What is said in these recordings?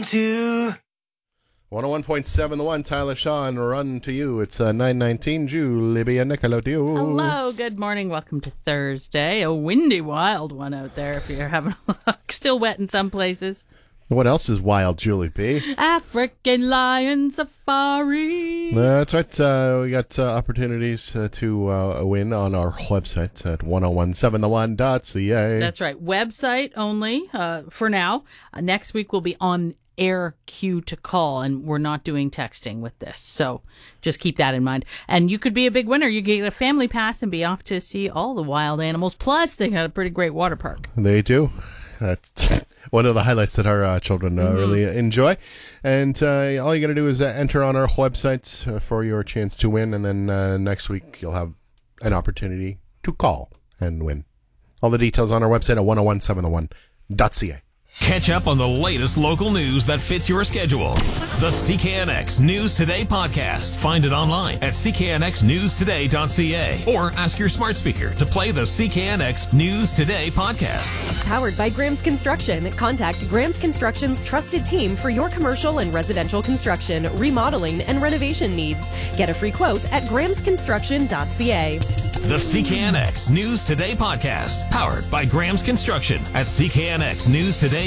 to 101.7 The One, Tyler Shaw, and Run to You. It's 9:19. Julie B. and Nick, hello to you. Hello, good morning. Welcome to Thursday. A windy, wild one out there if you're having a look. Still wet in some places. What else is wild, Julie B? African lion safari. That's right. We got opportunities to win on our website at 1017theone.ca. That's right. Website only for now. Next week we'll be on air queue to call, and we're not doing texting with this, so just keep that in mind. And you could be a big winner. You get a family pass and be off to see all the wild animals, plus they got a pretty great water park. They do. That's one of the highlights that our children really enjoy. And all you got to do is enter on our website for your chance to win, and then next week you'll have an opportunity to call and win. All the details on our website at 1017theone.ca. Catch up on the latest local news that fits your schedule. The CKNX News Today podcast. Find it online at cknxnewstoday.ca or ask your smart speaker to play the CKNX News Today podcast. Powered by Graham's Construction. Contact Graham's Construction's trusted team for your commercial and residential construction, remodeling, and renovation needs. Get a free quote at grahamsconstruction.ca. The CKNX News Today podcast. Powered by Graham's Construction at cknxnewstoday.ca.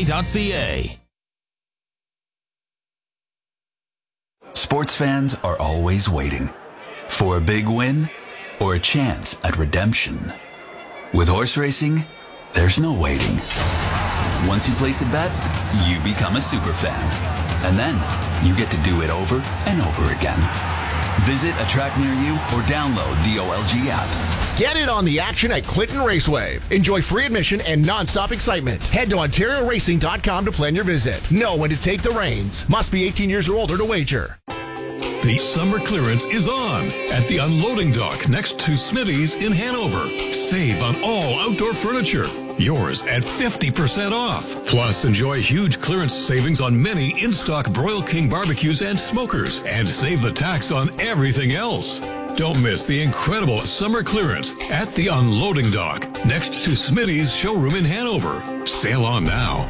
Sports fans are always waiting for a big win or a chance at redemption. With horse racing, there's no waiting. Once you place a bet, you become a super fan. And then you get to do it over and over again. Visit a track near you or download the OLG app. Get in on the action at Clinton Raceway. Enjoy free admission and non-stop excitement. Head to OntarioRacing.com to plan your visit. Know when to take the reins. Must be 18 years or older to wager. The summer clearance is on at the unloading dock next to Smitty's in Hanover. Save on all outdoor furniture. Yours at 50% off. Plus, enjoy huge clearance savings on many in-stock Broil King barbecues and smokers. And save the tax on everything else. Don't miss the incredible summer clearance at the unloading dock next to Smitty's showroom in Hanover. Sail on now.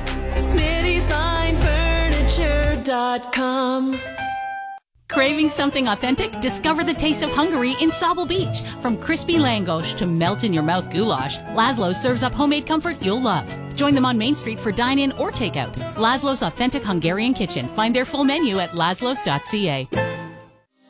Smitty'sFineFurniture.com. Craving something authentic? Discover the taste of Hungary in Szabó Beach. From crispy langos to melt-in-your-mouth goulash, Laszlo's serves up homemade comfort you'll love. Join them on Main Street for dine-in or takeout. Laszlo's Authentic Hungarian Kitchen. Find their full menu at laszlos.ca.